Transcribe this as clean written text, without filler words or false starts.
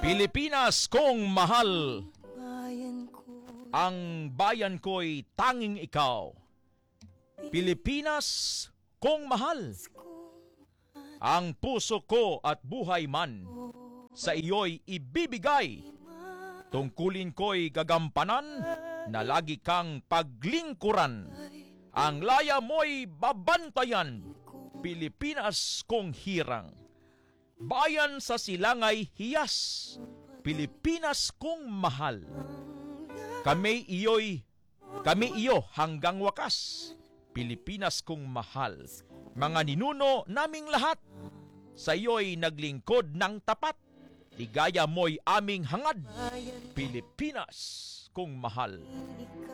Pilipinas kong mahal, ang bayan ko'y tanging ikaw. Pilipinas kong mahal, ang puso ko at buhay man sa iyo'y ibibigay. Tungkulin ko'y gagampanan na lagi kang paglingkuran. Ang laya mo'y babantayan, Pilipinas kong hirang. Bayan sa silangay hiyas, Pilipinas kong mahal. Kami iyo hanggang wakas, Pilipinas kong mahal. Mga ninuno naming lahat, sa iyo'y naglingkod ng tapat. Ligaya mo'y aming hangad, Pilipinas kong mahal.